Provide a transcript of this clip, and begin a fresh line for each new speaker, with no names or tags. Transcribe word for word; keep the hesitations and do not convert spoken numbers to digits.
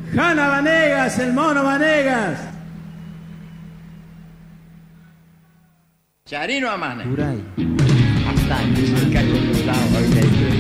Hanna Vanegas, el mono Vanegas.
Charino Amane.
Duray.
Hasta el cargo de